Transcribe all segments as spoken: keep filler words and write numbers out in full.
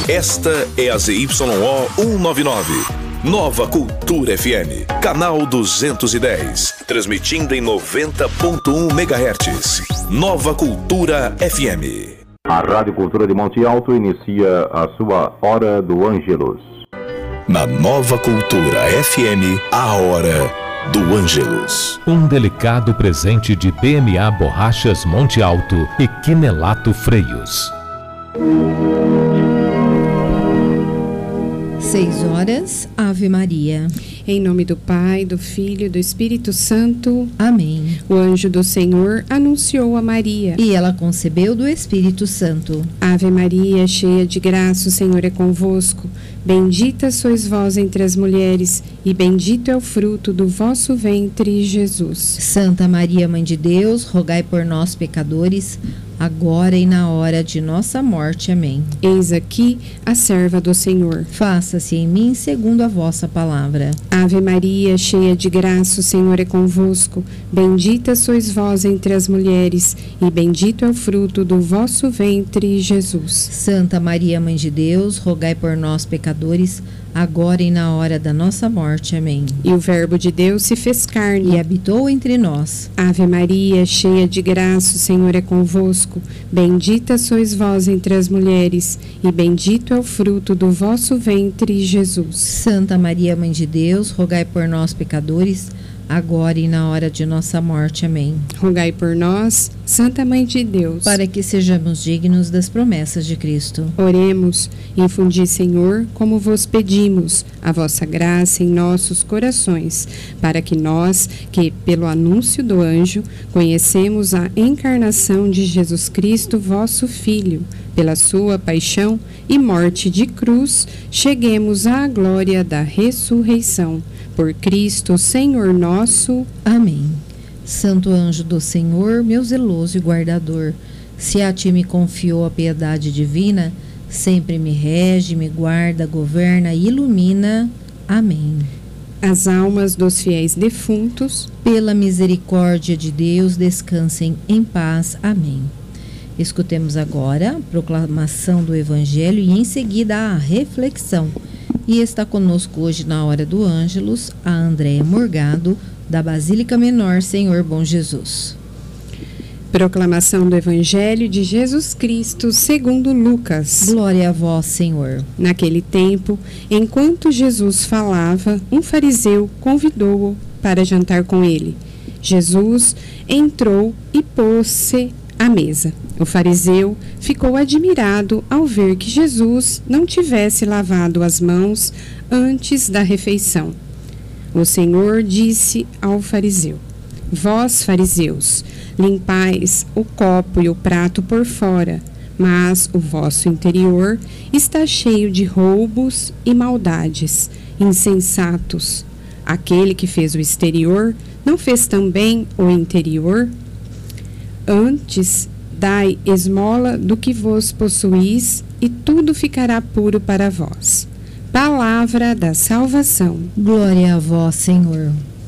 Esta é a Z Y O cento e noventa e nove. Nova Cultura F M, canal duzentos e dez, transmitindo em noventa ponto um megahertz. Nova Cultura F M. A Rádio Cultura de Monte Alto inicia a sua Hora do Ângelus. Na Nova Cultura F M, a Hora do Ângelus. Um delicado presente de B M A Borrachas Monte Alto e Quinelato Freios. Seis horas, Ave Maria. Em nome do Pai, do Filho e do Espírito Santo. Amém. O anjo do Senhor anunciou a Maria. E ela concebeu do Espírito Santo. Ave Maria, cheia de graça, o Senhor é convosco. Bendita sois vós entre as mulheres, e bendito é o fruto do vosso ventre, Jesus. Santa Maria, Mãe de Deus, rogai por nós, pecadores, agora e na hora de nossa morte. Amém. Eis aqui a serva do Senhor. Faça-se em mim segundo a vossa palavra. Ave Maria, cheia de graça, o Senhor é convosco. Bendita sois vós entre as mulheres, e bendito é o fruto do vosso ventre, Jesus. Santa Maria, Mãe de Deus, rogai por nós, pecadores, agora e na hora da nossa morte. Amém. E o Verbo de Deus se fez carne e habitou entre nós. Ave Maria, cheia de graça, o Senhor é convosco. Bendita sois vós entre as mulheres, e bendito é o fruto do vosso ventre, Jesus. Santa Maria, Mãe de Deus, rogai por nós, pecadores, agora e na hora de nossa morte. Amém. Rogai por nós, Santa Mãe de Deus, para que sejamos dignos das promessas de Cristo. Oremos. Infundi, Senhor, como vos pedimos, a vossa graça em nossos corações, para que nós, que pelo anúncio do anjo, conhecemos a encarnação de Jesus Cristo, vosso Filho, pela sua paixão e morte de cruz, cheguemos à glória da ressurreição. Por Cristo, Senhor nosso. Amém. Santo anjo do Senhor, meu zeloso e guardador, se a ti me confiou a piedade divina, sempre me rege, me guarda, governa e ilumina. Amém. As almas dos fiéis defuntos, pela misericórdia de Deus, descansem em paz. Amém. Escutemos agora a proclamação do Evangelho e em seguida a reflexão. E está conosco hoje na Hora do Ângelus a Andréia Morgado, da Basílica Menor Senhor Bom Jesus. Proclamação do Evangelho de Jesus Cristo segundo Lucas. Glória a vós, Senhor. Naquele tempo, enquanto Jesus falava, um fariseu convidou-o para jantar com ele. Jesus entrou e pôs-se à mesa. O fariseu ficou admirado ao ver que Jesus não tivesse lavado as mãos antes da refeição. O Senhor disse ao fariseu: Vós, fariseus, limpais o copo e o prato por fora, mas o vosso interior está cheio de roubos e maldades. Insensatos! Aquele que fez o exterior não fez também o interior? Antes, dai esmola do que vos possuís, e tudo ficará puro para vós. Palavra da salvação. Glória a vós, Senhor.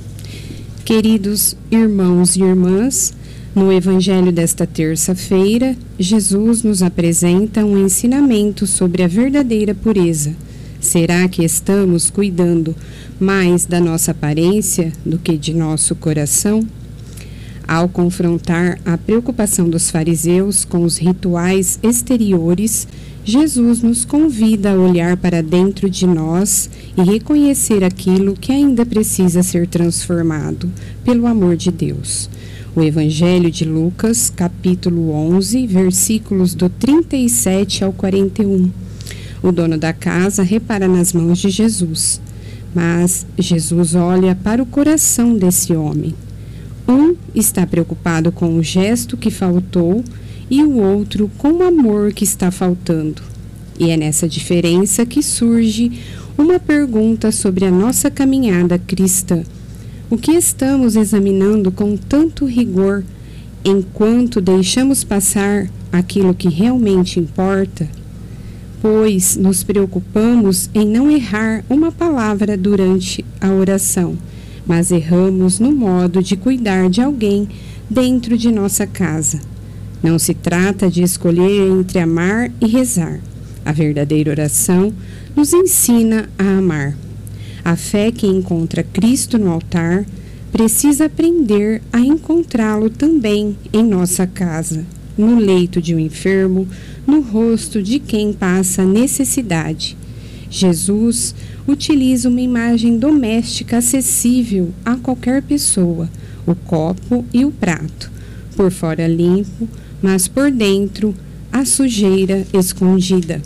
Queridos irmãos e irmãs, no Evangelho desta terça-feira, Jesus nos apresenta um ensinamento sobre a verdadeira pureza. Será que estamos cuidando mais da nossa aparência do que de nosso coração? Ao confrontar a preocupação dos fariseus com os rituais exteriores, Jesus nos convida a olhar para dentro de nós e reconhecer aquilo que ainda precisa ser transformado pelo amor de Deus. O Evangelho de Lucas, capítulo onze, versículos do trinta e sete ao quarenta e um. O dono da casa repara nas mãos de Jesus, mas Jesus olha para o coração desse homem. Um está preocupado com o gesto que faltou e o outro com o amor que está faltando. E é nessa diferença que surge uma pergunta sobre a nossa caminhada cristã. O que estamos examinando com tanto rigor enquanto deixamos passar aquilo que realmente importa? Pois nos preocupamos em não errar uma palavra durante a oração, mas erramos no modo de cuidar de alguém dentro de nossa casa. Não se trata de escolher entre amar e rezar. A verdadeira oração nos ensina a amar. A fé que encontra Cristo no altar precisa aprender a encontrá-lo também em nossa casa, no leito de um enfermo, no rosto de quem passa necessidade. Jesus utiliza uma imagem doméstica acessível a qualquer pessoa, o copo e o prato, por fora limpo, mas por dentro a sujeira escondida.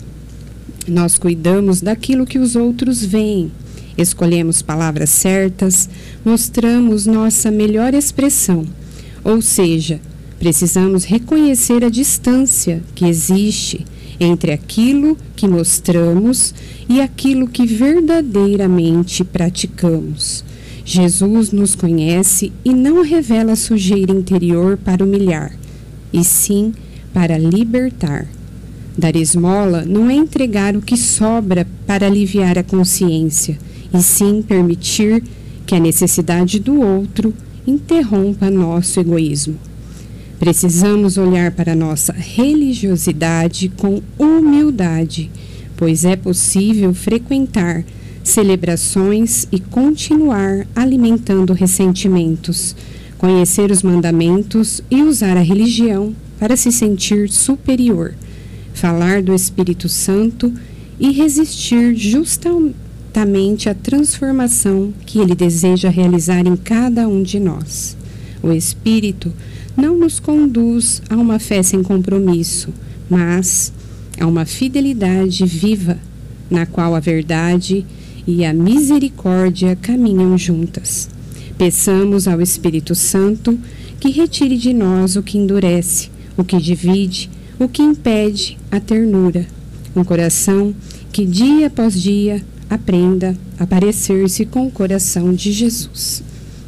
Nós cuidamos daquilo que os outros veem, escolhemos palavras certas, mostramos nossa melhor expressão, ou seja, precisamos reconhecer a distância que existe entre aquilo que mostramos e aquilo que verdadeiramente praticamos. Jesus nos conhece e não revela a sujeira interior para humilhar, e sim para libertar. Dar esmola não é entregar o que sobra para aliviar a consciência, e sim permitir que a necessidade do outro interrompa nosso egoísmo. Precisamos olhar para nossa religiosidade com humildade, pois é possível frequentar celebrações e continuar alimentando ressentimentos, conhecer os mandamentos e usar a religião para se sentir superior, falar do Espírito Santo e resistir justamente à transformação que Ele deseja realizar em cada um de nós. O Espírito não nos conduz a uma fé sem compromisso, mas a uma fidelidade viva, na qual a verdade e a misericórdia caminham juntas. Peçamos ao Espírito Santo que retire de nós o que endurece, o que divide, o que impede a ternura. Um coração que dia após dia aprenda a parecer-se com o coração de Jesus.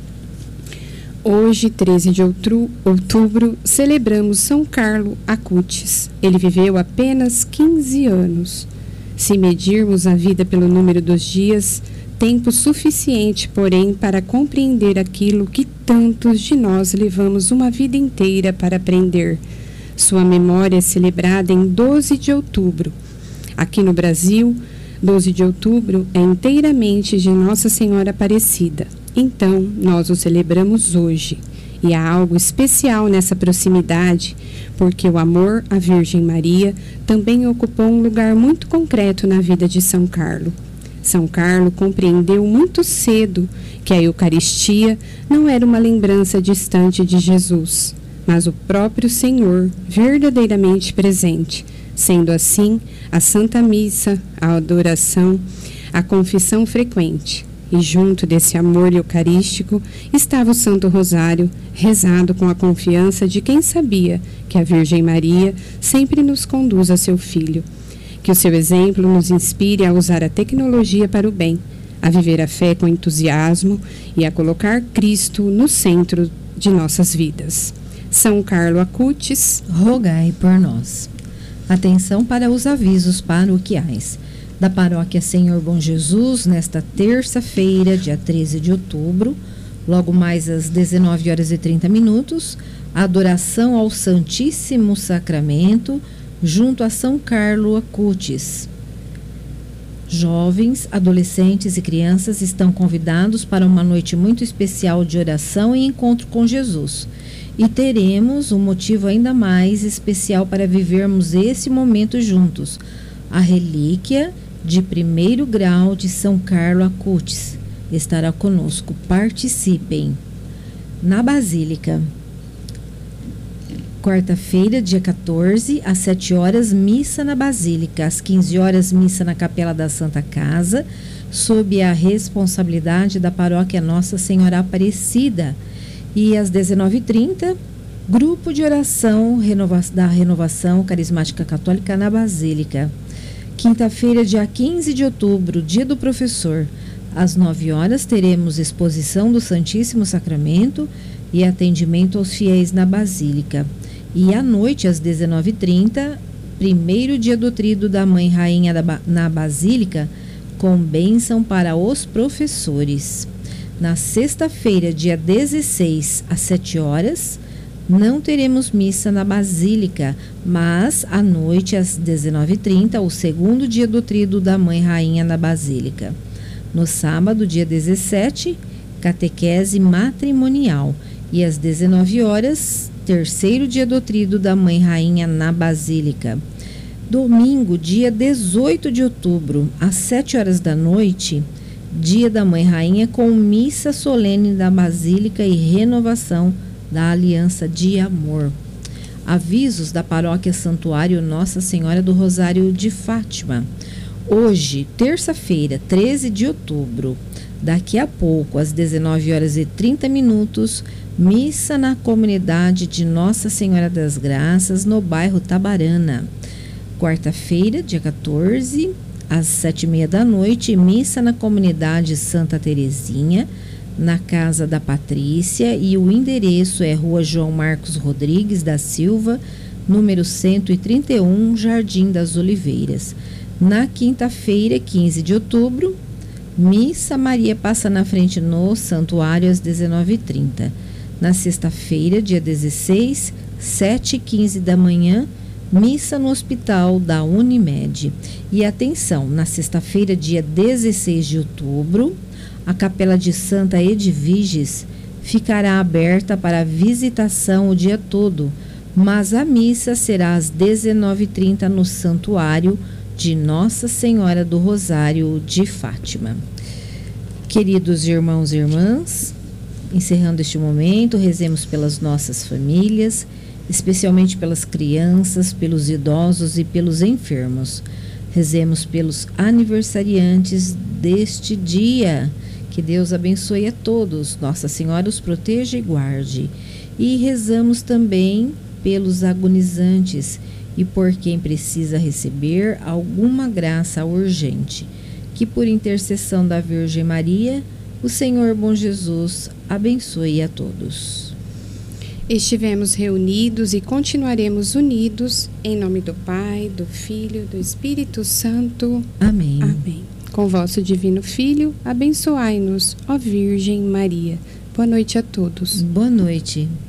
Hoje, treze de outubro, celebramos São Carlo Acutis. Ele viveu apenas quinze anos. Se medirmos a vida pelo número dos dias, tempo suficiente, porém, para compreender aquilo que tantos de nós levamos uma vida inteira para aprender. Sua memória é celebrada em doze de outubro. Aqui no Brasil, doze de outubro é inteiramente de Nossa Senhora Aparecida. Então, nós o celebramos hoje. E há algo especial nessa proximidade, porque o amor à Virgem Maria também ocupou um lugar muito concreto na vida de São Carlo. São Carlo compreendeu muito cedo que a Eucaristia não era uma lembrança distante de Jesus, mas o próprio Senhor verdadeiramente presente. Sendo assim, a Santa Missa, a adoração, a confissão frequente. E junto desse amor eucarístico estava o Santo Rosário, rezado com a confiança de quem sabia que a Virgem Maria sempre nos conduz a seu Filho. Que o seu exemplo nos inspire a usar a tecnologia para o bem, a viver a fé com entusiasmo e a colocar Cristo no centro de nossas vidas. São Carlo Acutis, rogai por nós. Atenção para os avisos paroquiais da Paróquia Senhor Bom Jesus, nesta terça-feira, dia treze de outubro, logo mais às dezenove horas e trinta minutos, a adoração ao Santíssimo Sacramento, junto a São Carlo Acutis. Jovens, adolescentes e crianças estão convidados para uma noite muito especial de oração e encontro com Jesus. E teremos um motivo ainda mais especial para vivermos esse momento juntos, a relíquia de primeiro grau de São Carlo Acutis estará conosco. Participem. Na Basílica, quarta-feira, dia quatorze, às sete horas, missa na Basílica. Às quinze horas, missa na Capela da Santa Casa, sob a responsabilidade da Paróquia Nossa Senhora Aparecida. E às dezenove e trinta, grupo de oração renova- da Renovação Carismática Católica na Basílica. Quinta-feira, dia quinze de outubro, dia do professor. Às nove horas, teremos exposição do Santíssimo Sacramento e atendimento aos fiéis na Basílica. E à noite, às dezenove e trinta, primeiro dia do Tríduo da Mãe Rainha da ba- na Basílica, com bênção para os professores. Na sexta-feira, dia dezesseis, às sete horas, não teremos missa na Basílica, mas à noite, às dezenove e trinta, o segundo dia do tríduo da Mãe Rainha na Basílica. No sábado, dia dezessete, catequese matrimonial. E às dezenove horas, terceiro dia do tríduo da Mãe Rainha na Basílica. Domingo, dia dezoito de outubro, às sete horas da noite, dia da Mãe Rainha com missa solene da Basílica e renovação da Aliança de Amor. Avisos da Paróquia Santuário Nossa Senhora do Rosário de Fátima. Hoje, terça-feira, treze de outubro, daqui a pouco, às dezenove horas e trinta minutos, missa na comunidade de Nossa Senhora das Graças, no bairro Tabarana. Quarta-feira, dia quatorze, às sete e meia da noite, missa na comunidade Santa Terezinha, na Casa da Patrícia, e o endereço é Rua João Marcos Rodrigues da Silva, número cento e trinta e um, Jardim das Oliveiras. Na quinta-feira, quinze de outubro, missa Maria Passa na Frente no Santuário às dezenove e trinta. Na sexta-feira, dia dezesseis, sete e quinze da manhã, missa no Hospital da Unimed. E atenção, na sexta-feira, dia dezesseis de outubro, a Capela de Santa Edviges ficará aberta para visitação o dia todo, mas a missa será às dezenove e trinta no Santuário de Nossa Senhora do Rosário de Fátima. Queridos irmãos e irmãs, encerrando este momento, rezemos pelas nossas famílias, especialmente pelas crianças, pelos idosos e pelos enfermos. Rezemos pelos aniversariantes deste dia. Que Deus abençoe a todos, Nossa Senhora os proteja e guarde. E rezamos também pelos agonizantes e por quem precisa receber alguma graça urgente. Que por intercessão da Virgem Maria, o Senhor bom Jesus abençoe a todos. Estivemos reunidos e continuaremos unidos, em nome do Pai, do Filho, do Espírito Santo. Amém. Amém. Com vosso divino Filho, abençoai-nos, ó Virgem Maria. Boa noite a todos. Boa noite.